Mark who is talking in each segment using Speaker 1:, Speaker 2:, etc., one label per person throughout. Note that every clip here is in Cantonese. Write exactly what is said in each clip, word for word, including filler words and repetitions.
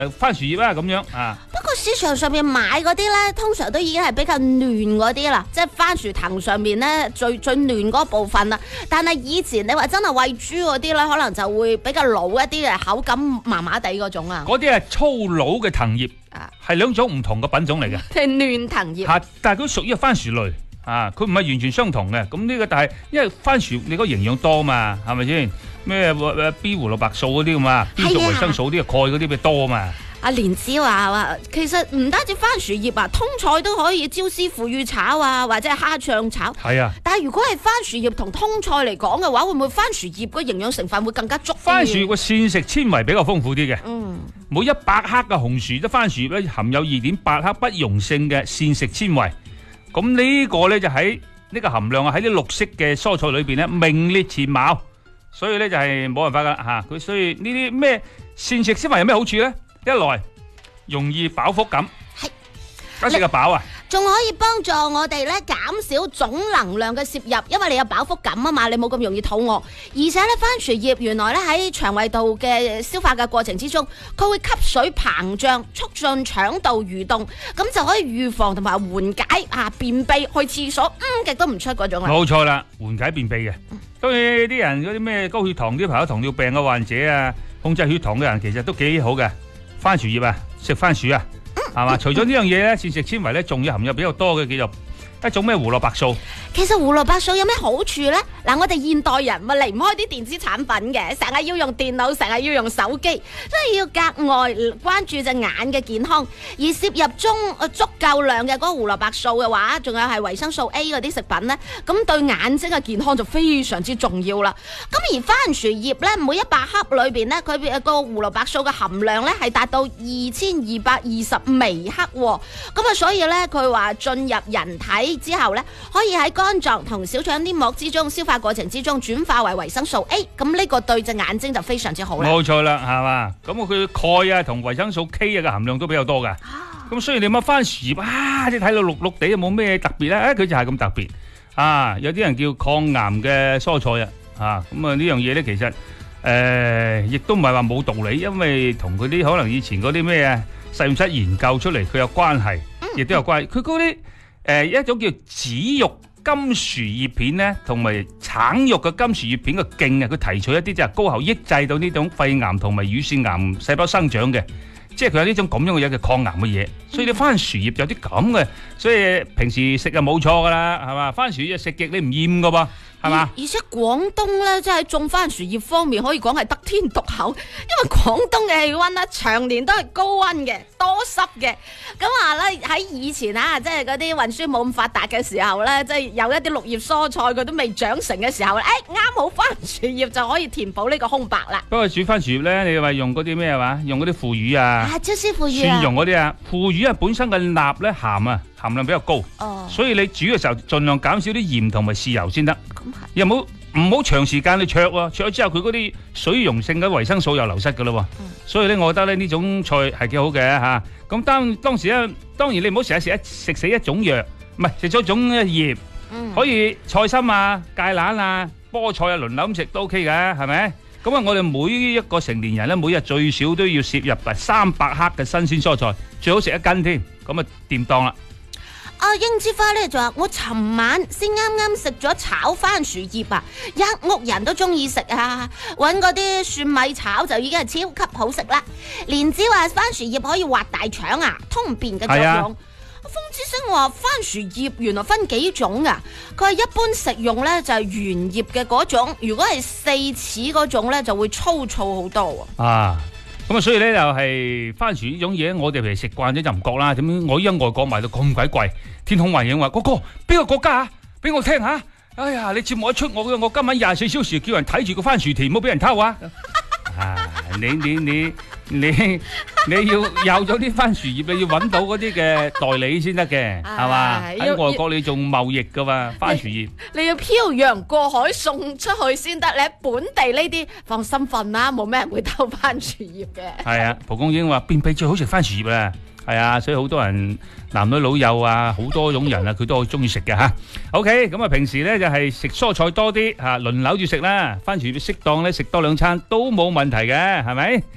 Speaker 1: 誒番薯葉啦咁樣啊。
Speaker 2: 不過市場上面買嗰啲咧，通常都已經係比較嫩嗰啲啦，即係番薯藤上面咧最最嫩嗰部分啦。但係以前你話真係餵豬嗰啲咧，可能就會比較老一啲嘅，口感麻麻地嗰種啊。
Speaker 1: 嗰啲係粗魯嘅藤葉，係兩種唔同嘅品種嚟嘅。
Speaker 2: 係嫩藤葉。
Speaker 1: 嚇，但係佢屬於番薯類啊，佢唔係完全相同嘅。咁呢個但係因為番薯你嗰個營養多嘛，係咪先？咩 B 胡蘿蔔素嗰啲咁啊 ，B 族維生素啲鈣嗰啲咪多嘛。
Speaker 2: 阿蓮子話話，其實唔單止番薯葉啊，通菜都可以椒絲腐乳炒啊，或者係蝦醬炒。
Speaker 1: 係啊。
Speaker 2: 但係如果係番薯葉同通菜嚟講嘅話，會唔會番薯葉個營養成分會更加足？
Speaker 1: 番薯葉個膳食纖維比較豐富啲嘅。
Speaker 2: 嗯。
Speaker 1: 每一百克嘅紅薯，即番薯葉咧含有二點八克不溶性嘅膳食纖維。咁呢個咧就喺呢個含量啊喺啲綠色嘅蔬菜裏邊咧名列前茅。所以咧就係冇辦法噶啦嚇，佢所以呢啲咩膳食纖維有咩好處咧？一來容易飽腹感，
Speaker 2: 係
Speaker 1: 一食就飽啊！
Speaker 2: 仲可以幫助我哋咧減少總能量嘅攝入，因為你有飽腹感啊嘛，你冇咁容易肚餓。而且咧番薯葉原來咧喺腸胃道嘅消化嘅過程之中，佢會吸水膨脹，促進腸道蠕動，咁就可以預防同埋緩解啊便秘去廁所嗯極都唔出嗰種啊。
Speaker 1: 冇錯啦，緩解便秘嘅。當然啲人嗰啲咩高血糖啲朋友、糖尿病嘅患者啊，控制血糖嘅人其實都幾好嘅。番薯葉啊，食番薯啊，係嘛？除咗呢樣嘢咧，膳食纖維咧，仲要含有比較多嘅叫做一種咩胡蘿蔔素。
Speaker 2: 其實胡蘿蔔素有咩好處呢？嗱，我哋現代人咪離唔開啲電子產品嘅，成日要用電腦，成日要用手機，所以要格外關注隻眼嘅健康。而攝入中足夠量嘅嗰個胡蘿蔔素嘅話，仲有係維生素 A 嗰啲食品呢，咁對眼睛嘅健康就非常之重要啦。咁而番薯葉呢，每一百克裏邊呢，佢個胡蘿蔔素嘅含量呢係達到二千二百二十微克，咁啊，所以呢，佢話進入人體之後呢，可以喺肝臟同小腸黏膜之中消化過程之中轉化為維生素 A， 咁呢個對隻眼睛就非常之好啦。
Speaker 1: 冇錯啦，係嘛？咁佢鈣啊同維生素 K 啊嘅含量都比較多噶。咁雖然你乜番薯葉啊，你睇到綠綠地冇咩特別咧，誒佢就係咁特別啊！有啲人叫抗癌嘅蔬菜啊，啊咁啊呢樣嘢咧其實誒亦都唔係話冇道理，因為同佢啲可能以前嗰啲咩啊實驗室研究出嚟佢有關係，亦都有關係。佢嗰啲誒一種叫紫肉金薯葉片咧，同埋橙肉嘅金薯葉片嘅莖啊，佢提取一啲即係高效抑制到呢種肺癌同埋乳腺癌細胞生長嘅，即係佢有呢種咁樣嘅嘢嘅抗癌嘅嘢。所以你番薯葉有啲咁嘅，所以平時食就冇錯噶啦，係嘛？番薯葉食極你唔厭噶噃。係嘛？而
Speaker 2: 且廣東咧，即係種番薯葉方面，可以講係得天獨厚，因為廣東嘅氣温咧，長年都係高温嘅，多濕嘅。咁話咧喺以前啊，即係嗰啲運輸冇咁發達嘅時候咧，即係有一啲綠葉蔬菜佢都未長成嘅時候，誒啱好番薯葉就可以填補呢個空白啦。
Speaker 1: 不過煮番薯葉咧，你話用嗰啲咩話？用嗰啲腐乳啊，
Speaker 2: 啊，椒絲腐乳啊，
Speaker 1: 蒜蓉嗰啲啊，腐乳啊本身嘅鈉咧鹹啊。含量比較高，哦、所以你煮嘅時候盡量減少啲鹽同埋豉油先得。又冇唔好長時間去灼喎，灼咗之後佢嗰啲水溶性嘅維生素又流失噶啦。嗯、所以咧，我覺得咧呢種菜係幾好嘅嚇。咁、啊、當當時咧，當然你唔好成日食一食死一種藥，唔係食咗一種葉，嗯、可以菜心啊、芥蘭啊、菠菜啊輪流咁食都 OK 嘅，係咪？咁啊，我哋每一個成年人咧，每日最少都要攝入啊三百克嘅新鮮蔬菜，最好食一斤添，咁啊掂當啦。
Speaker 2: 阿英之花咧就話：我尋晚先啱啱食咗炒番薯葉啊，一屋人都中意食啊！揾嗰啲蒜米炒就已經係超級好食啦。蓮子話番薯葉可以滑大腸啊，通便嘅作用。啊、風之星話番薯葉原來分幾種啊，佢話一般食用咧就係圓葉嘅嗰種，如果係四齒嗰種咧就會粗糙好多啊。啊
Speaker 1: 咁啊，所以咧就係番薯呢種嘢，我哋平時食慣咗就唔覺啦。點我依家外國賣到咁鬼貴，天空幻影話哥哥邊個國家啊？俾我聽下。哎呀，你節目一出，我我今晚廿四小時叫人睇住個番薯田，唔好俾人偷啊！啊，你你你你你要有咗啲番薯葉，你要揾到嗰啲嘅代理先得嘅，係嘛？喺外國你仲貿易噶嘛，番薯葉。
Speaker 2: 你要漂洋過海送出去先得，你喺本地呢啲放心瞓啦，冇咩人會偷番薯葉嘅。
Speaker 1: 係啊，蒲公英話便秘最好食番薯葉啦。係啊，所以好多人男女老幼啊，好多種人啊，佢都好中意食嘅吓。OK，咁啊，平時咧就係食蔬菜多啲吓，輪流住食啦。番薯葉適當咧食多兩餐都冇問題嘅，係咪？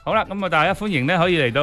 Speaker 1: 好啦，咁啊，大家歡迎咧可以嚟到。